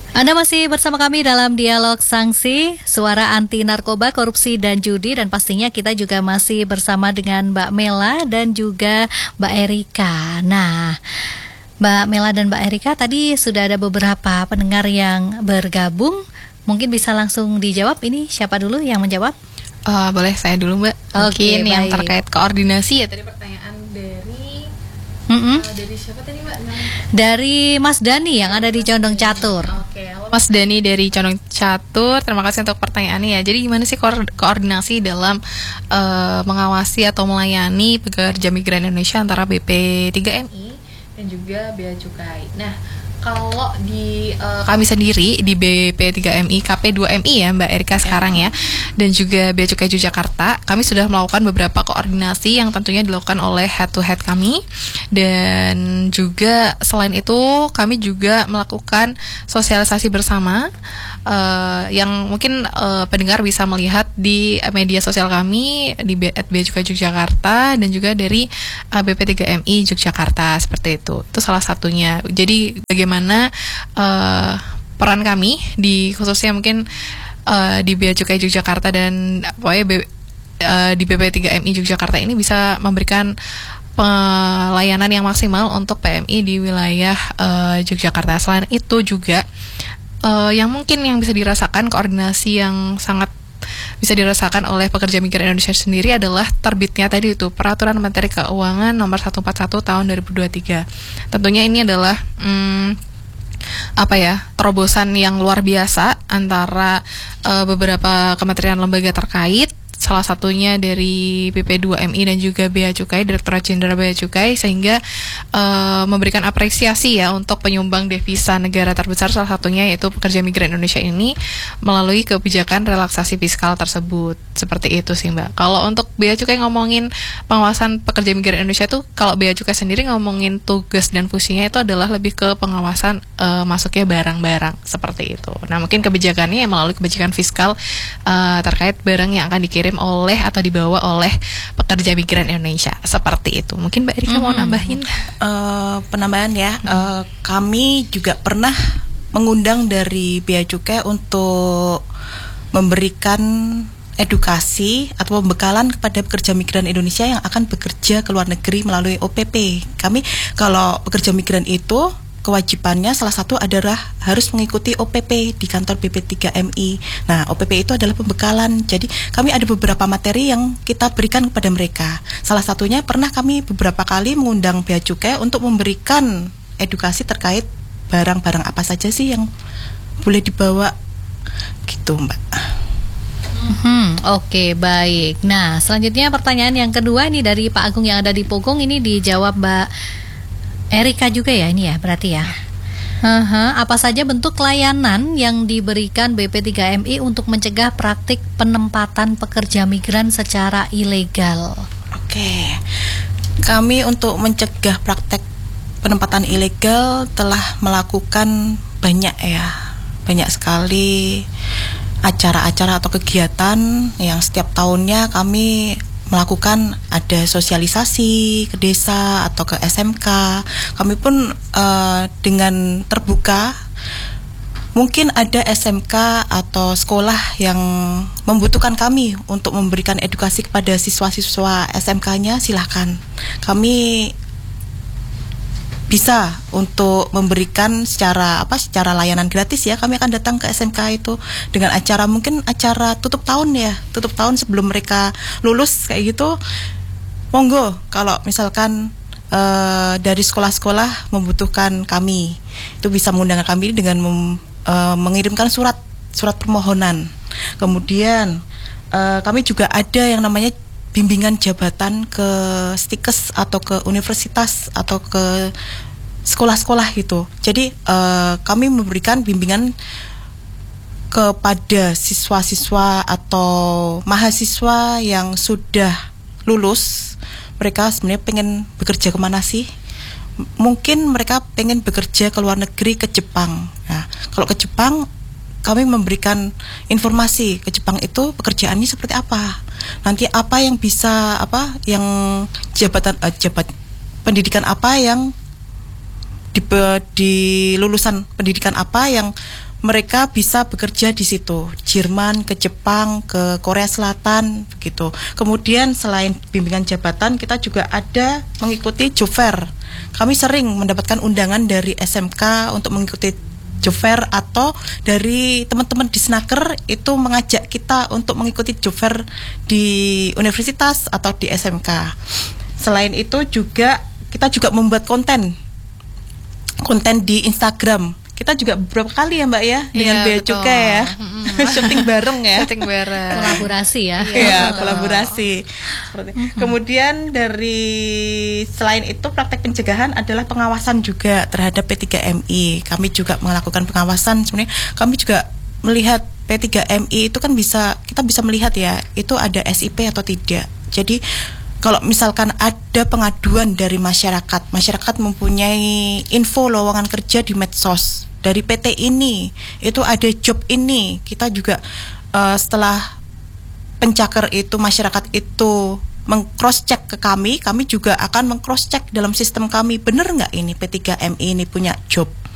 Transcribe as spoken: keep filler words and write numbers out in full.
Anda masih bersama kami dalam dialog sanksi, suara anti narkoba, korupsi dan judi, dan pastinya kita juga masih bersama dengan Mbak Mela dan juga Mbak Erika. Nah, Mbak Mela dan Mbak Erika, tadi sudah ada beberapa pendengar yang bergabung. Mungkin bisa langsung dijawab. Ini siapa dulu yang menjawab? Uh, boleh saya dulu, Mbak. Oke, Mungkin yang baik. terkait koordinasi ya, tadi pertanyaan dari Mm-hmm. uh, dari siapa tadi, Mbak? Dari Mas Dani yang ada di Condong Catur. Oke, halo Mas Dani dari Condong Catur. Terima kasih untuk pertanyaannya ya. Jadi gimana sih ko- koordinasi dalam uh, mengawasi atau melayani pekerja migran Indonesia antara B P tiga M I dan juga Bea Cukai? Nah, kalau di uh, kami sendiri di B P tiga M I, K P dua M I ya Mbak Erika sekarang ya, dan juga Bea Cukai Yogyakarta, kami sudah melakukan beberapa koordinasi yang tentunya dilakukan oleh head to head kami. Dan juga selain itu kami juga melakukan sosialisasi bersama uh, yang mungkin uh, pendengar bisa melihat di media sosial kami di at Bea Cukai Yogyakarta dan juga dari uh, B P tiga M I Yogyakarta, seperti itu. Itu salah satunya. Jadi bagaimana uh, peran kami di khususnya mungkin uh, di Bea Cukai Yogyakarta dan pokoknya B, uh, di B P tiga M I Yogyakarta ini bisa memberikan pelayanan yang maksimal untuk P M I di wilayah uh, Yogyakarta. Selain itu juga uh, yang mungkin yang bisa dirasakan koordinasi yang sangat bisa dirasakan oleh pekerja migran Indonesia sendiri adalah terbitnya tadi itu Peraturan Menteri Keuangan nomor seratus empat puluh satu tahun dua ribu dua puluh tiga. Tentunya ini adalah hmm, apa ya, terobosan yang luar biasa antara uh, beberapa kementerian lembaga terkait. Salah satunya dari B P dua M I dan juga Bea Cukai, Direktorat Jenderal Bea Cukai, sehingga uh, memberikan apresiasi ya untuk penyumbang devisa negara terbesar, salah satunya yaitu pekerja migran Indonesia ini melalui kebijakan relaksasi fiskal tersebut. Seperti itu sih Mbak. Kalau untuk Bea Cukai ngomongin pengawasan pekerja migran Indonesia itu, kalau Bea Cukai sendiri ngomongin tugas dan fungsinya itu adalah lebih ke pengawasan uh, masuknya barang-barang seperti itu. Nah mungkin kebijakannya melalui kebijakan fiskal uh, terkait barang yang akan dikirim oleh atau dibawa oleh pekerja migran Indonesia, seperti itu. Mungkin Mbak Erika mm-hmm. mau nambahin uh, penambahan ya. Mm-hmm. uh, kami juga pernah mengundang dari Bea Cukai untuk memberikan edukasi atau pembekalan kepada pekerja migran Indonesia yang akan bekerja ke luar negeri melalui O P P. Kami kalau pekerja migran itu kewajibannya salah satu adalah harus mengikuti O P P di kantor B P tiga M I. Nah, O P P itu adalah pembekalan. Jadi, kami ada beberapa materi yang kita berikan kepada mereka. Salah satunya pernah kami beberapa kali mengundang Bea Cukai untuk memberikan edukasi terkait barang-barang apa saja sih yang boleh dibawa. Gitu, Mbak. Hmm, Oke, okay, baik. Nah, selanjutnya pertanyaan yang kedua ini dari Pak Agung yang ada di Pogong, ini dijawab Mbak Erika juga ya ini ya berarti ya. Uh-huh. Apa saja bentuk layanan yang diberikan B P tiga M I untuk mencegah praktik penempatan pekerja migran secara ilegal? Oke, kami untuk mencegah praktek penempatan ilegal telah melakukan banyak ya, banyak sekali acara-acara atau kegiatan yang setiap tahunnya kami melakukan, ada sosialisasi ke desa atau ke S M K. Kami pun uh, dengan terbuka, mungkin ada S M K atau sekolah yang membutuhkan kami untuk memberikan edukasi kepada siswa-siswa S M K-nya, silahkan. Kami bisa untuk memberikan secara apa secara layanan gratis ya. Kami akan datang ke S M K itu dengan acara, mungkin acara tutup tahun ya, tutup tahun sebelum mereka lulus kayak gitu. Monggo kalau misalkan uh, dari sekolah-sekolah membutuhkan kami, itu bisa mengundang kami dengan mem, uh, mengirimkan surat surat permohonan. Kemudian uh, kami juga ada yang namanya bimbingan jabatan ke stikes atau ke universitas atau ke sekolah-sekolah gitu. Jadi uh, kami memberikan bimbingan kepada siswa-siswa atau mahasiswa yang sudah lulus. Mereka sebenarnya pengen bekerja kemana sih? Mungkin mereka pengen bekerja ke luar negeri, ke Jepang. Nah, kalau ke Jepang kami memberikan informasi ke Jepang itu pekerjaannya seperti apa. Nanti apa yang bisa apa yang jabatan uh, jabat pendidikan apa yang di, di lulusan pendidikan apa yang mereka bisa bekerja di situ, Jerman, ke Jepang, ke Korea Selatan, begitu. Kemudian selain bimbingan jabatan, kita juga ada mengikuti job fair. Kami sering mendapatkan undangan dari S M K untuk mengikuti job fair, atau dari teman-teman di Snaker itu mengajak kita untuk mengikuti job fair di universitas atau di S M K. Selain itu juga kita juga membuat konten, konten di Instagram. Kita juga beberapa kali ya Mbak ya dengan Iya, Bea betul. Cukai ya, syuting bareng ya. Syuting bareng. Kolaborasi ya. Iya, kolaborasi. Seperti. Kemudian dari selain itu praktek pencegahan adalah pengawasan juga terhadap P tiga M I. Kami juga melakukan pengawasan. Sebenarnya kami juga melihat P tiga M I itu kan bisa, kita bisa melihat ya, itu ada S I P atau tidak. Jadi kalau misalkan ada pengaduan dari masyarakat, masyarakat mempunyai info lowongan kerja di medsos dari P T ini, itu ada job ini, kita juga uh, setelah pencaker itu, masyarakat itu meng-cross check ke kami, kami juga akan meng-cross check dalam sistem kami, benar nggak ini P tiga M I ini punya job.